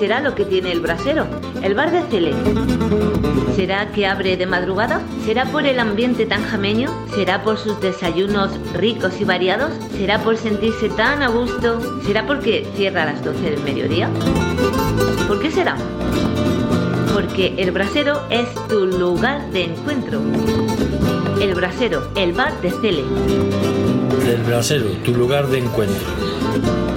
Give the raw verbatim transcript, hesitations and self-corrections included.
será lo que tiene el brasero, el bar de Cele? ¿Será que abre de madrugada? ¿Será por el ambiente tan jameño? ¿Será por sus desayunos ricos y variados? ¿Será por sentirse tan a gusto? ¿Será porque cierra a las doce del mediodía? ¿Por qué será? Porque el brasero es tu lugar de encuentro. El brasero, el bar de Cele. El brasero, tu lugar de encuentro.